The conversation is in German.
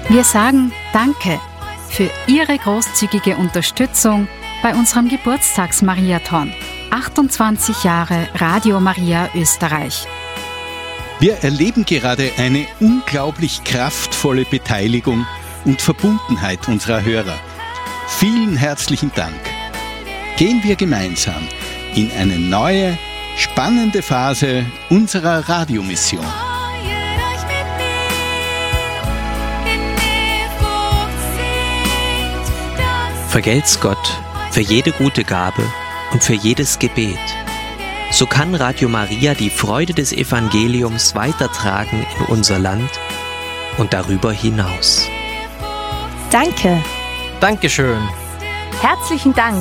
Wir sagen Danke für Ihre großzügige Unterstützung bei unserem Geburtstagsmariathon. 28 Jahre Radio Maria Österreich. Wir erleben gerade eine unglaublich kraftvolle Beteiligung und Verbundenheit unserer Hörer. Vielen herzlichen Dank. Gehen wir gemeinsam in eine neue, spannende Phase unserer Radiomission. Vergelt's Gott für jede gute Gabe und für jedes Gebet. So kann Radio Maria die Freude des Evangeliums weitertragen in unser Land und darüber hinaus. Danke. Dankeschön. Herzlichen Dank